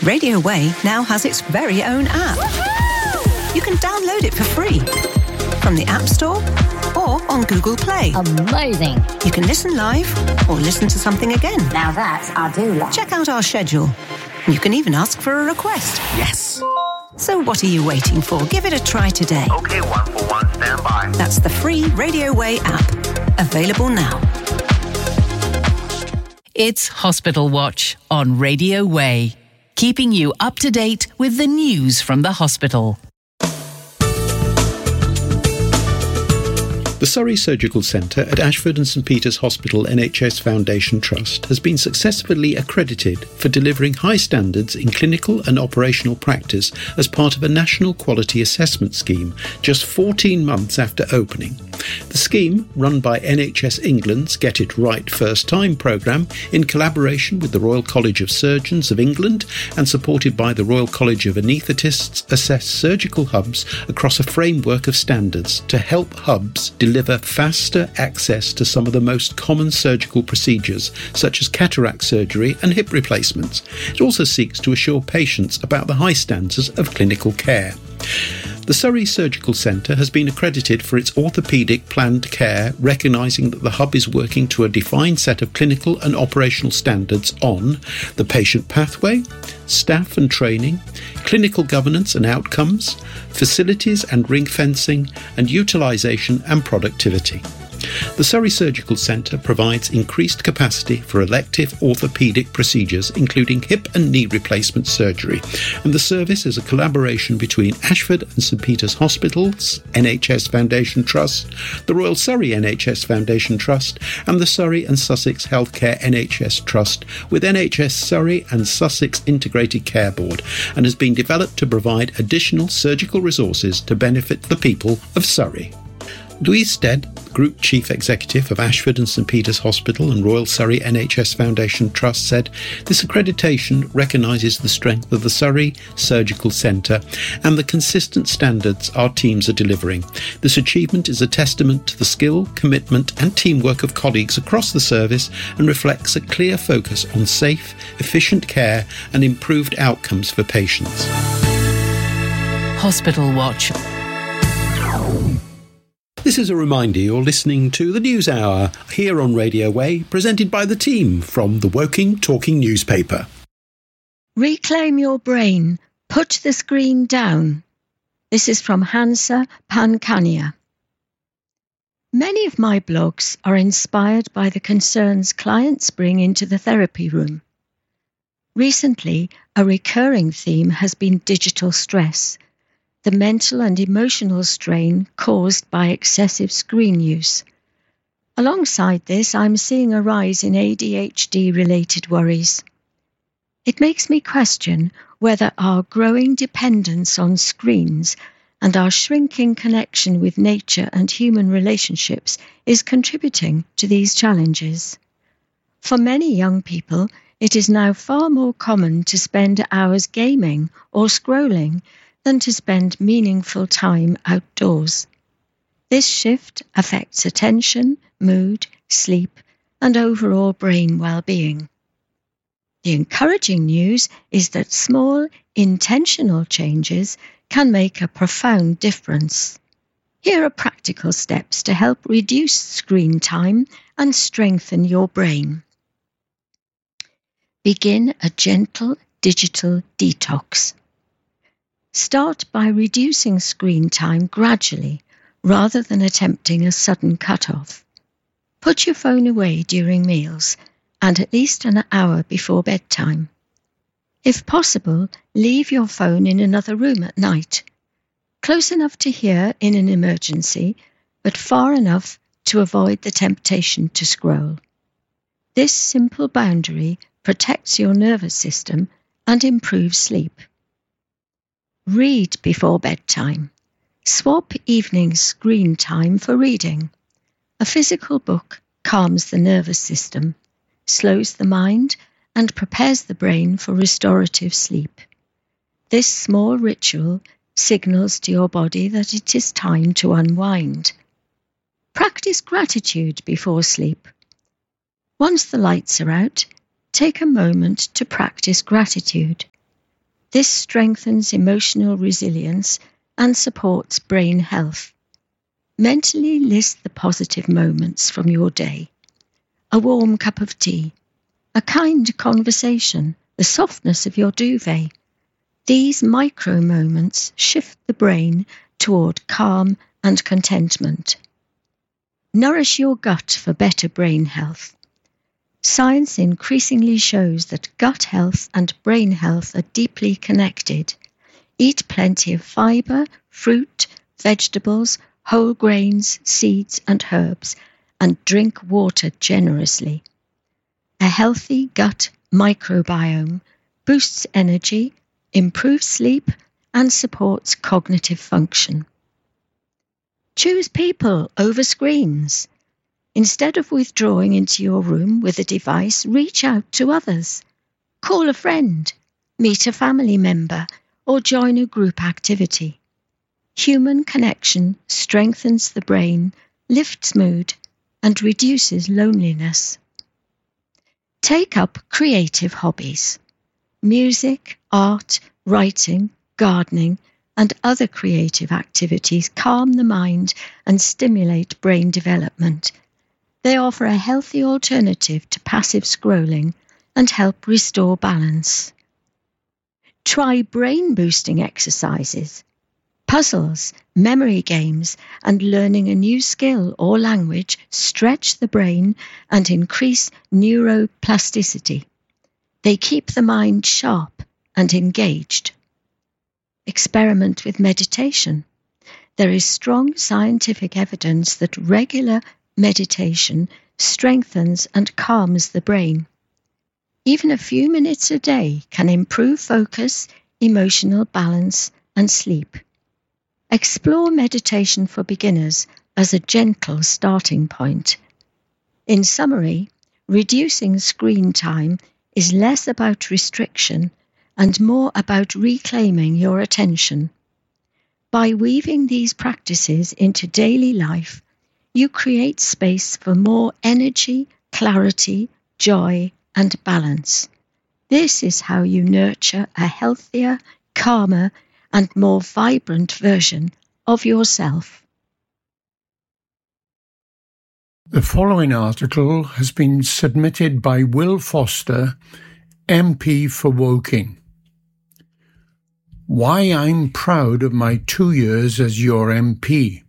Radio Way now has its very own app. You can download it for free from the App Store or on Google Play. Amazing. You can listen live or listen to something again. Now that I do like. Check out our schedule. You can even ask for a request. Yes. So what are you waiting for? Give it a try today. Okay, 141, stand by. That's the free Radio Way app. Available now. It's Hospital Watch on Radio Way, keeping you up to date with the news from the hospital. The Surrey Surgical Centre at Ashford and St Peter's Hospital NHS Foundation Trust has been successfully accredited for delivering high standards in clinical and operational practice as part of a national quality assessment scheme just 14 months after opening. The scheme, run by NHS England's Get It Right First Time programme in collaboration with the Royal College of Surgeons of England and supported by the Royal College of Anaesthetists, assess surgical hubs across a framework of standards to help hubs deliver faster access to some of the most common surgical procedures, such as cataract surgery and hip replacements. It also seeks to assure patients about the high standards of clinical care. The Surrey Surgical Centre has been accredited for its orthopaedic planned care, recognising that the hub is working to a defined set of clinical and operational standards on the patient pathway, staff and training, clinical governance and outcomes, facilities and ring fencing, and utilisation and productivity. The Surrey Surgical Centre provides increased capacity for elective orthopaedic procedures, including hip and knee replacement surgery, and the service is a collaboration between Ashford and St Peter's Hospitals NHS Foundation Trust, the Royal Surrey NHS Foundation Trust, and the Surrey and Sussex Healthcare NHS Trust, with NHS Surrey and Sussex Integrated Care Board, and has been developed to provide additional surgical resources to benefit the people of Surrey. Louise Stead, Group Chief Executive of Ashford and St Peter's Hospital and Royal Surrey NHS Foundation Trust, said, "This accreditation recognises the strength of the Surrey Surgical Centre and the consistent standards our teams are delivering. This achievement is a testament to the skill, commitment and teamwork of colleagues across the service and reflects a clear focus on safe, efficient care and improved outcomes for patients." Hospital Watch. This is a reminder you're listening to the News Hour here on Radio Way, presented by the team from the Woking Talking newspaper. Reclaim your brain. Put the screen down. This is from Hansa Pankania. Many of my blogs are inspired by the concerns clients bring into the therapy room. Recently, a recurring theme has been digital stress, the mental and emotional strain caused by excessive screen use. Alongside this, I'm seeing a rise in ADHD-related worries. It makes me question whether our growing dependence on screens and our shrinking connection with nature and human relationships is contributing to these challenges. For many young people, it is now far more common to spend hours gaming or scrolling than to spend meaningful time outdoors. This shift affects attention, mood, sleep, and overall brain well-being. The encouraging news is that small, intentional changes can make a profound difference. Here are practical steps to help reduce screen time and strengthen your brain. Begin a gentle digital detox. Start by reducing screen time gradually, rather than attempting a sudden cut-off. Put your phone away during meals and at least an hour before bedtime. If possible, leave your phone in another room at night, close enough to hear in an emergency, but far enough to avoid the temptation to scroll. This simple boundary protects your nervous system and improves sleep. Read before bedtime. Swap evening screen time for reading. A physical book calms the nervous system, slows the mind, and prepares the brain for restorative sleep. This small ritual signals to your body that it is time to unwind. Practice gratitude before sleep. Once the lights are out, take a moment to practice gratitude. This strengthens emotional resilience and supports brain health. Mentally list the positive moments from your day. A warm cup of tea, a kind conversation, the softness of your duvet. These micro moments shift the brain toward calm and contentment. Nourish your gut for better brain health. Science increasingly shows that gut health and brain health are deeply connected. Eat plenty of fibre, fruit, vegetables, whole grains, seeds and herbs, and drink water generously. A healthy gut microbiome boosts energy, improves sleep, and supports cognitive function. Choose people over screens. Instead of withdrawing into your room with a device, reach out to others. Call a friend, meet a family member, or join a group activity. Human connection strengthens the brain, lifts mood, and reduces loneliness. Take up creative hobbies. Music, art, writing, gardening, and other creative activities calm the mind and stimulate brain development. They offer a healthy alternative to passive scrolling and help restore balance. Try brain-boosting exercises. Puzzles, memory games, and learning a new skill or language stretch the brain and increase neuroplasticity. They keep the mind sharp and engaged. Experiment with meditation. There is strong scientific evidence that regular meditation strengthens and calms the brain. Even a few minutes a day can improve focus, emotional balance, and sleep. Explore meditation for beginners as a gentle starting point. In summary, reducing screen time is less about restriction and more about reclaiming your attention. By weaving these practices into daily life, you create space for more energy, clarity, joy, and balance. This is how you nurture a healthier, calmer, and more vibrant version of yourself. The following article has been submitted by Will Foster, MP for Woking. Why I'm proud of my 2 years as your MP.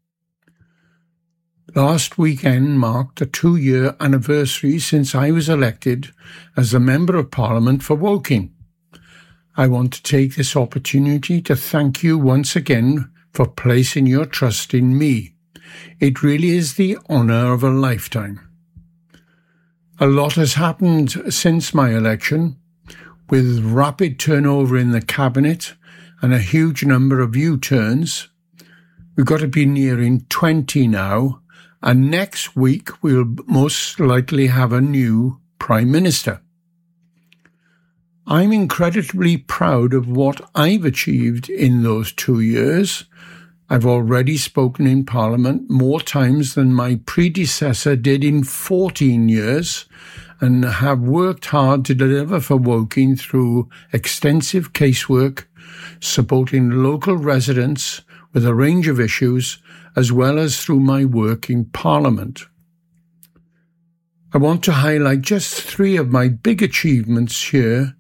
Last weekend marked the 2-year anniversary since I was elected as a Member of Parliament for Woking. I want to take this opportunity to thank you once again for placing your trust in me. It really is the honour of a lifetime. A lot has happened since my election, with rapid turnover in the Cabinet and a huge number of U-turns. We've got to be nearing 20 now, and next week we'll most likely have a new Prime Minister. I'm incredibly proud of what I've achieved in those 2 years. I've already spoken in Parliament more times than my predecessor did in 14 years and have worked hard to deliver for Woking through extensive casework, supporting local residents with a range of issues, as well as through my work in Parliament. I want to highlight just 3 of my big achievements here.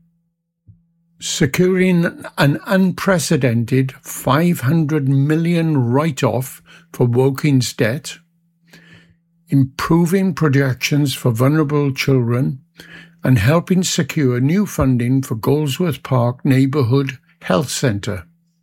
Securing an unprecedented $500 million write-off for Woking's debt, improving projections for vulnerable children, and helping secure new funding for Goldsworth Park Neighbourhood Health Centre.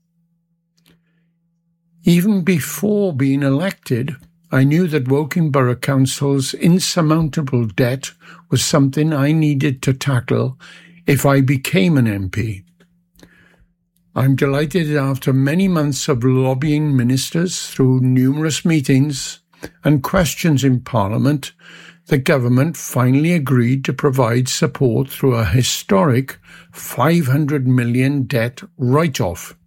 Even before being elected, I knew that Woking Borough Council's insurmountable debt was something I needed to tackle if I became an MP. I'm delighted after many months of lobbying ministers through numerous meetings and questions in Parliament, the government finally agreed to provide support through a historic $500 million debt write-off.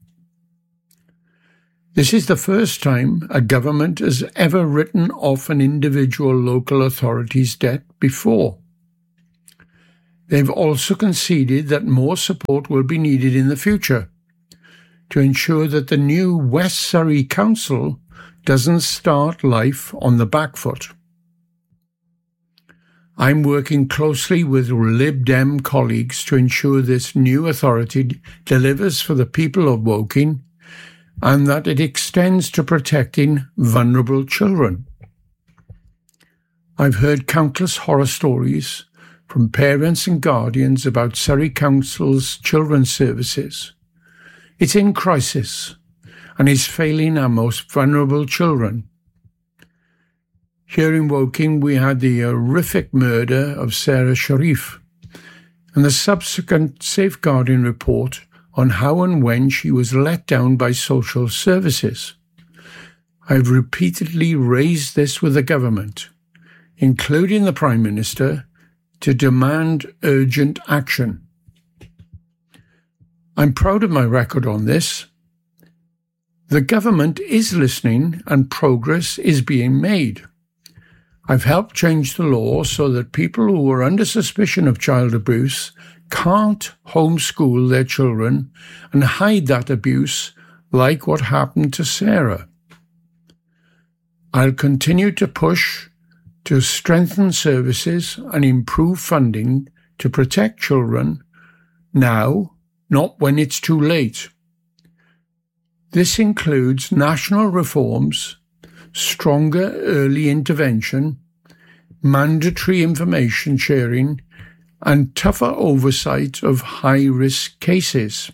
This is the first time a government has ever written off an individual local authority's debt before. They've also conceded that more support will be needed in the future to ensure that the new West Surrey Council doesn't start life on the back foot. I'm working closely with Lib Dem colleagues to ensure this new authority delivers for the people of Woking and that it extends to protecting vulnerable children. I've heard countless horror stories from parents and guardians about Surrey Council's children's services. It's in crisis and is failing our most vulnerable children. Here in Woking, we had the horrific murder of Sarah Sharif and the subsequent safeguarding report on how and when she was let down by social services. I've repeatedly raised this with the government, including the Prime Minister, to demand urgent action. I'm proud of my record on this. The government is listening and progress is being made. I've helped change the law so that people who are under suspicion of child abuse can't homeschool their children and hide that abuse like what happened to Sarah. I'll continue to push to strengthen services and improve funding to protect children now, not when it's too late. This includes national reforms, stronger early intervention, mandatory information sharing, and tougher oversight of high-risk cases.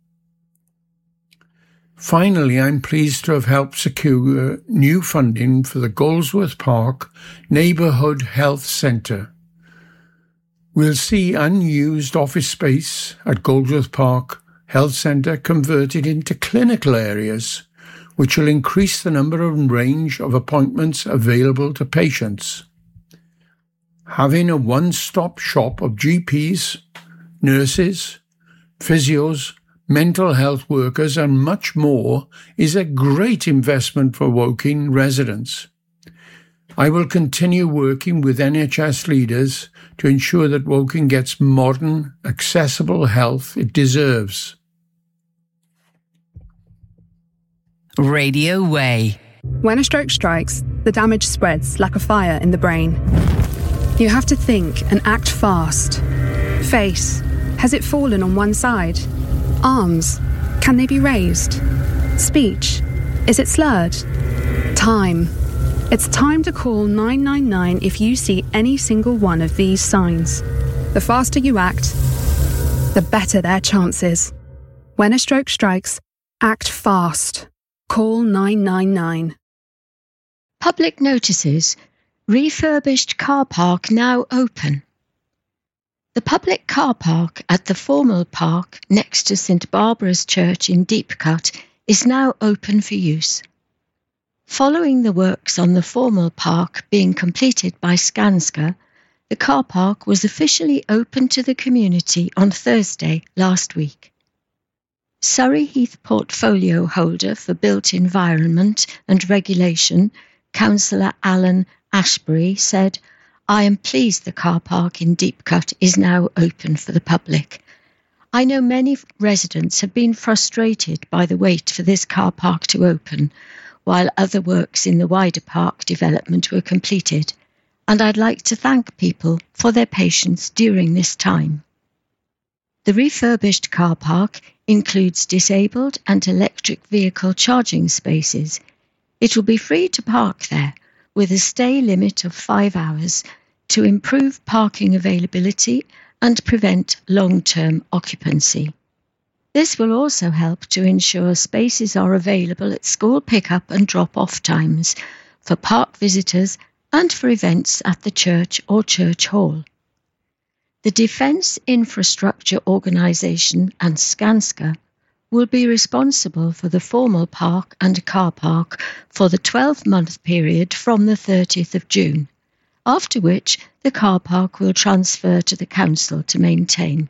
Finally, I'm pleased to have helped secure new funding for the Goldsworth Park Neighbourhood Health Centre. We'll see unused office space at Goldsworth Park Health Centre converted into clinical areas, which will increase the number and range of appointments available to patients. Having a one-stop shop of GPs, nurses, physios, mental health workers and much more is a great investment for Woking residents. I will continue working with NHS leaders to ensure that Woking gets modern, accessible health it deserves. Radio Way. When a stroke strikes, the damage spreads like a fire in the brain. You have to think and act fast. Face, has it fallen on one side? Arms, can they be raised? Speech, is it slurred? Time. It's time to call 999 if you see any single one of these signs. The faster you act, the better their chances. When a stroke strikes, act fast. Call 999. Public notices. Refurbished car park now open. The public car park at the Formal Park next to St Barbara's Church in Deepcut is now open for use. Following the works on the Formal Park being completed by Skanska, the car park was officially open to the community on Thursday last week. Surrey Heath portfolio holder for Built Environment and Regulation, Councillor Alan Ashbury, said, "I am pleased the car park in Deepcut is now open for the public. I know many residents have been frustrated by the wait for this car park to open, while other works in the wider park development were completed, and I'd like to thank people for their patience during this time." The refurbished car park includes disabled and electric vehicle charging spaces. It will be free to park there, with a stay limit of 5 hours to improve parking availability and prevent long-term occupancy. This will also help to ensure spaces are available at school pick-up and drop-off times, for park visitors and for events at the church or church hall. The Defence Infrastructure Organisation and Skanska will be responsible for the Formal Park and car park for the 12-month period from the 30th of June, after which the car park will transfer to the council to maintain.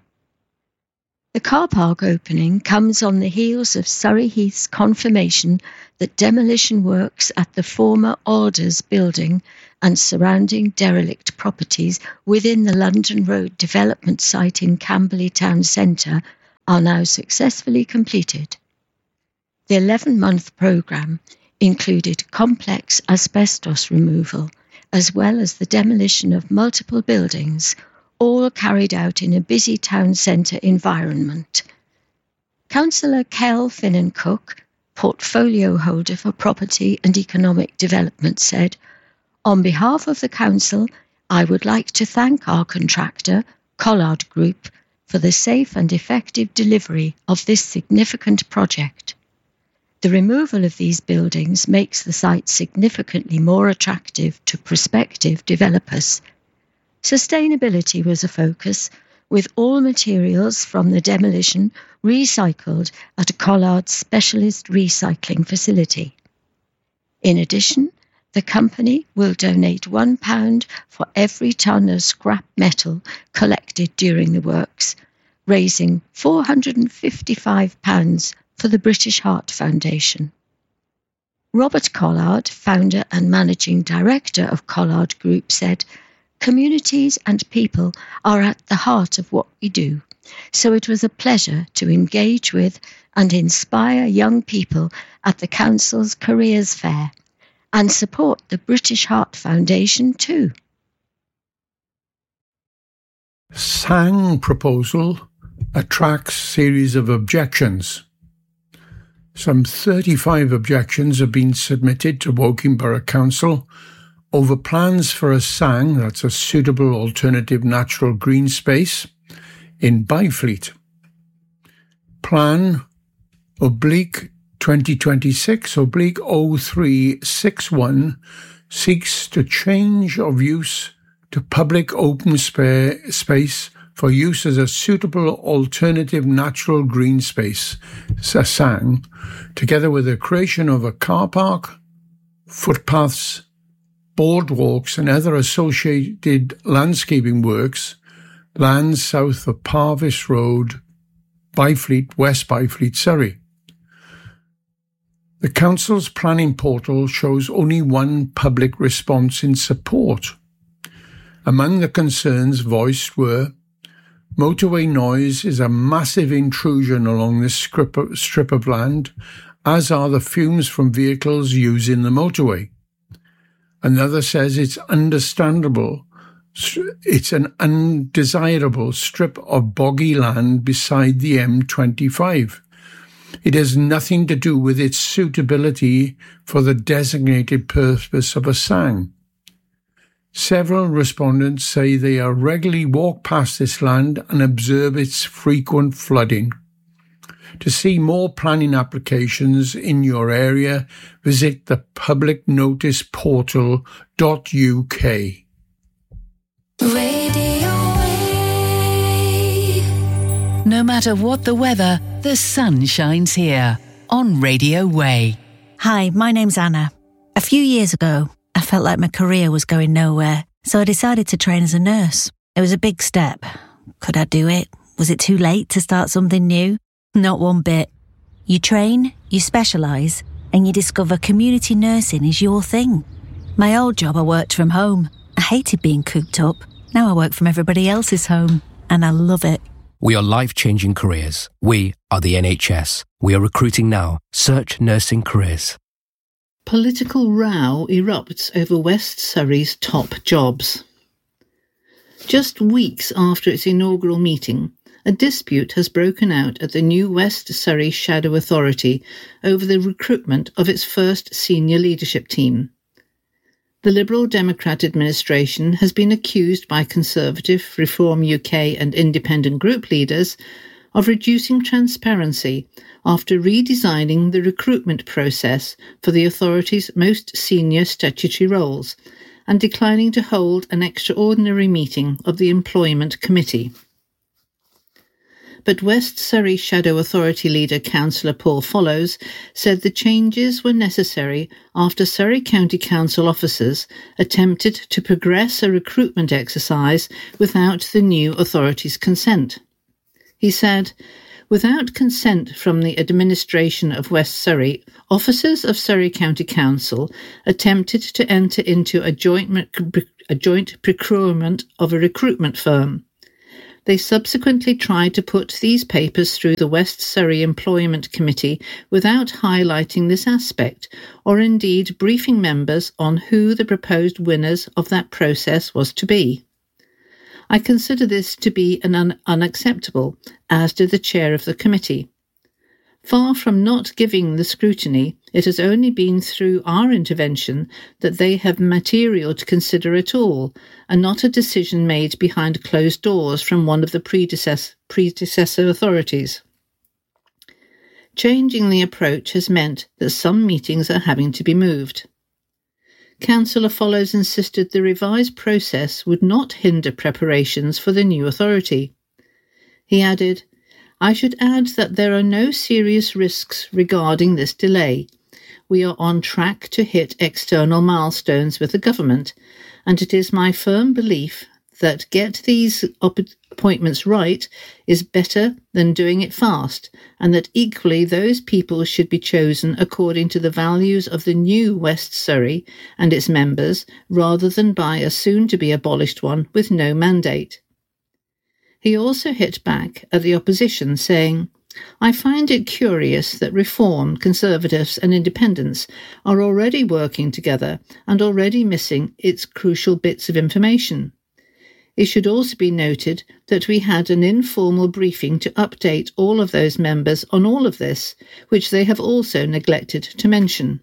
The car park opening comes on the heels of Surrey Heath's confirmation that demolition works at the former Alders building and surrounding derelict properties within the London Road development site in Camberley Town Centre are now successfully completed. The 11-month programme included complex asbestos removal, as well as the demolition of multiple buildings, all carried out in a busy town centre environment. Councillor Kel Finnan-Cook, portfolio holder for Property and Economic Development, said, "On behalf of the Council, I would like to thank our contractor, Collard Group, for the safe and effective delivery of this significant project. The removal of these buildings makes the site significantly more attractive to prospective developers. Sustainability was a focus, with all materials from the demolition recycled at Collard's specialist recycling facility. In addition, the company will donate £1 for every tonne of scrap metal collected during the works, raising £455 for the British Heart Foundation." Robert Collard, founder and managing director of Collard Group, said, "Communities and people are at the heart of what we do, so it was a pleasure to engage with and inspire young people at the Council's Careers Fair and support the British Heart Foundation too." SANG proposal attracts series of objections. Some 35 objections have been submitted to Woking Borough Council over plans for a SANG, that's a suitable alternative natural green space, in Byfleet. Plan /2026/0361 seeks to change of use to public open space for use as a suitable alternative natural green space, SANG, together with the creation of a car park, footpaths, boardwalks and other associated landscaping works, lands south of Parvis Road, Byfleet, West Byfleet, Surrey. The Council's planning portal shows only one public response in support. Among the concerns voiced were: motorway noise is a massive intrusion along this strip of land, as are the fumes from vehicles using the motorway. Another says it's understandable. It's an undesirable strip of boggy land beside the M25. It has nothing to do with its suitability for the designated purpose of a SANG. Several respondents say they are regularly walk past this land and observe its frequent flooding. To see more planning applications in your area, visit the publicnoticeportal.uk. No matter what the weather, the sun shines here on Radio Way. Hi, my name's Anna. A few years ago, I felt like my career was going nowhere, so I decided to train as a nurse. It was a big step. Could I do it? Was it too late to start something new? Not one bit. You train, you specialise, and you discover community nursing is your thing. My old job, I worked from home. I hated being cooped up. Now I work from everybody else's home, and I love it. We are life-changing careers. We are the NHS. We are recruiting now. Search nursing careers. Political row erupts over West Surrey's top jobs. Just weeks after its inaugural meeting, a dispute has broken out at the new West Surrey Shadow Authority over the recruitment of its first senior leadership team. The Liberal Democrat administration has been accused by Conservative, Reform UK and independent group leaders of reducing transparency after redesigning the recruitment process for the authority's most senior statutory roles and declining to hold an extraordinary meeting of the Employment Committee. But West Surrey Shadow Authority leader Councillor Paul Follows said the changes were necessary after Surrey County Council officers attempted to progress a recruitment exercise without the new authority's consent. He said, Without consent from the administration of West Surrey, officers of Surrey County Council attempted to enter into a joint procurement of a recruitment firm. They subsequently tried to put these papers through the West Surrey Employment Committee without highlighting this aspect, or indeed briefing members on who the proposed winners of that process was to be. I consider this to be unacceptable, as did the chair of the committee. Far from not giving the scrutiny, it has only been through our intervention that they have material to consider at all, and not a decision made behind closed doors from one of the predecessor authorities. Changing the approach has meant that some meetings are having to be moved. Councillor Follows insisted the revised process would not hinder preparations for the new authority. He added, "I should add that there are no serious risks regarding this delay. We are on track to hit external milestones with the government, and it is my firm belief that get these appointments right is better than doing it fast, and that equally those people should be chosen according to the values of the new West Surrey and its members, rather than by a soon-to-be-abolished one with no mandate." He also hit back at the opposition, saying, "I find it curious that Reform, Conservatives and Independents are already working together and already missing its crucial bits of information. It should also be noted that we had an informal briefing to update all of those members on all of this, which they have also neglected to mention."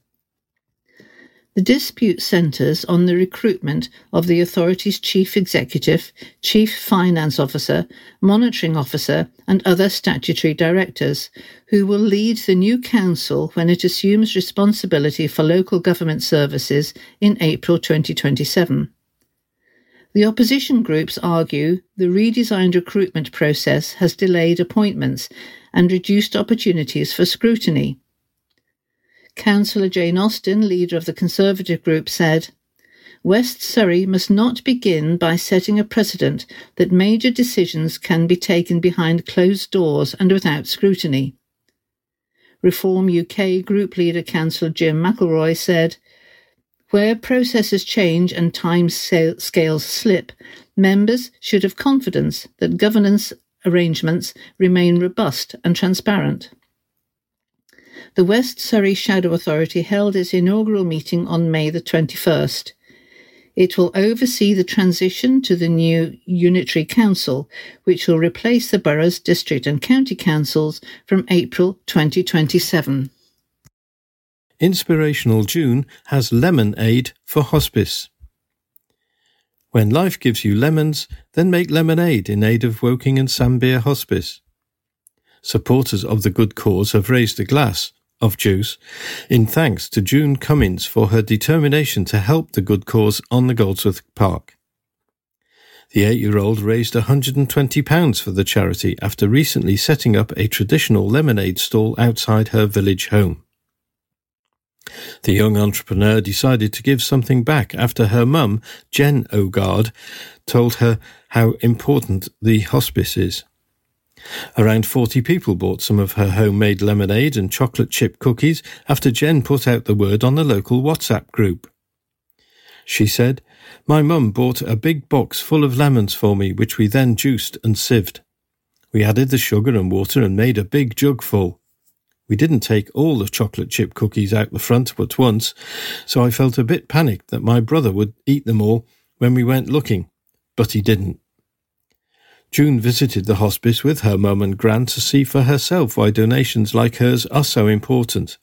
The dispute centres on the recruitment of the authority's chief executive, chief finance officer, monitoring officer and other statutory directors, who will lead the new council when it assumes responsibility for local government services in April 2027. The opposition groups argue the redesigned recruitment process has delayed appointments and reduced opportunities for scrutiny. Councillor Jane Austen, leader of the Conservative group, said, "West Surrey must not begin by setting a precedent that major decisions can be taken behind closed doors and without scrutiny." Reform UK group leader Councillor Jim McElroy said, "Where processes change and time scales slip, members should have confidence that governance arrangements remain robust and transparent." The West Surrey Shadow Authority held its inaugural meeting on May the 21st. It will oversee the transition to the new Unitary Council, which will replace the boroughs, district and county councils from April 2027. Inspirational June has Lemon Aid for Hospice. When life gives you lemons, then make lemonade in aid of Woking and Sambir Hospice. Supporters of the good cause have raised a glass of juice in thanks to June Cummins for her determination to help the good cause on the Goldsworth Park. The 8-year-old raised £120 for the charity after recently setting up a traditional lemonade stall outside her village home. The young entrepreneur decided to give something back after her mum, Jen Ogard, told her how important the hospice is. Around 40 people bought some of her homemade lemonade and chocolate chip cookies after Jen put out the word on the local WhatsApp group. She said, "My mum bought a big box full of lemons for me, which we then juiced and sieved. We added the sugar and water and made a big jug full. We didn't take all the chocolate chip cookies out the front at once, so I felt a bit panicked that my brother would eat them all when we went looking, but he didn't." June visited the hospice with her mum and gran to see for herself why donations like hers are so important.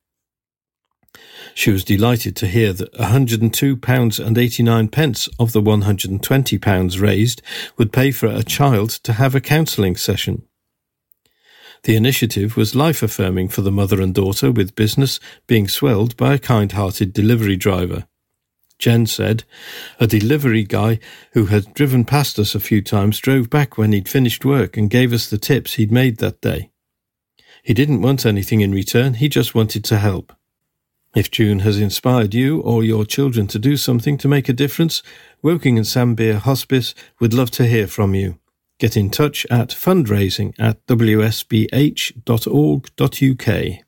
She was delighted to hear that £102.89 of the £120 raised would pay for a child to have a counselling session. The initiative was life-affirming for the mother and daughter, with business being swelled by a kind-hearted delivery driver. Jen said, "A delivery guy who had driven past us a few times drove back when he'd finished work and gave us the tips he'd made that day. He didn't want anything in return, he just wanted to help. If June has inspired you or your children to do something to make a difference, Woking and Sambir Hospice would love to hear from you. Get in touch at fundraising@wsbh.org.uk.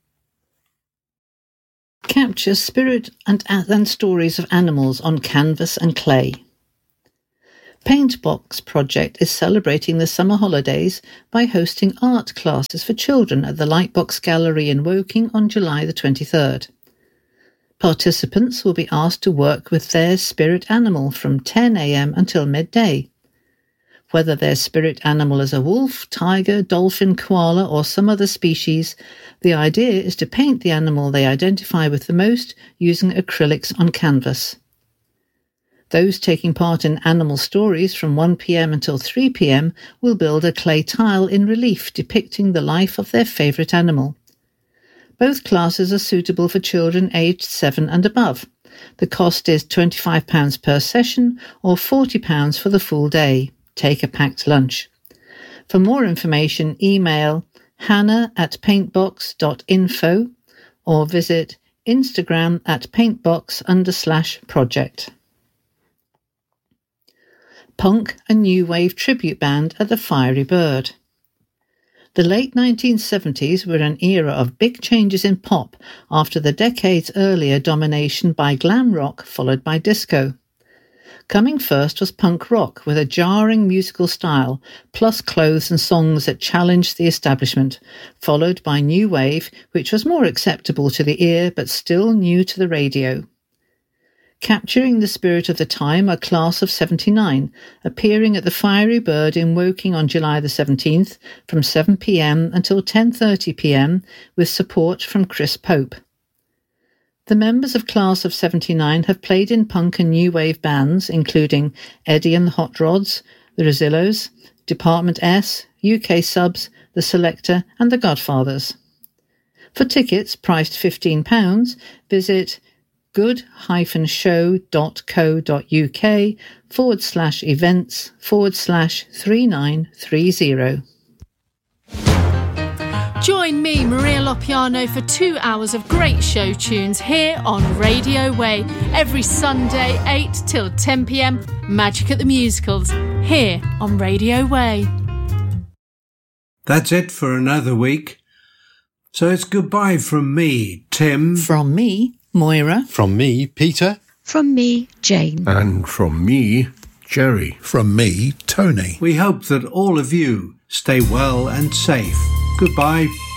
Capture spirit and stories of animals on canvas and clay. Paintbox Project is celebrating the summer holidays by hosting art classes for children at the Lightbox Gallery in Woking on July the 23rd. Participants will be asked to work with their spirit animal from 10 a.m. until midday. Whether their spirit animal is a wolf, tiger, dolphin, koala or some other species, the idea is to paint the animal they identify with the most using acrylics on canvas. Those taking part in animal stories from 1 p.m. until 3 p.m. will build a clay tile in relief depicting the life of their favourite animal. Both classes are suitable for children aged 7 and above. The cost is £25 per session or £40 for the full day. Take a packed lunch. For more information, email hannah@paintbox.info or visit Instagram at paintbox_project. Punk and New Wave tribute band at the Fiery Bird. The late 1970s were an era of big changes in pop after the decades earlier domination by glam rock followed by disco. Coming first was punk rock with a jarring musical style, plus clothes and songs that challenged the establishment, followed by new wave, which was more acceptable to the ear but still new to the radio. Capturing the spirit of the time are Class of 79, appearing at the Fiery Bird in Woking on July the 17th from 7 p.m. until 10:30 p.m. with support from Chris Pope. The members of Class of 79 have played in punk and new wave bands including Eddie and the Hot Rods, the Rosillos, Department S, UK Subs, The Selector and The Godfathers. For tickets priced £15, visit good-show.co.uk/events/3930. Join me, Maria Lopiano, for 2 hours of great show tunes here on Radio Way. Every Sunday, 8 till 10 p.m, Magic at the Musicals, here on Radio Way. That's it for another week. So it's goodbye from me, Tim. From me, Moira. From me, Peter. From me, Jane. And from me, Jerry. From me, Tony. We hope that all of you stay well and safe. Goodbye.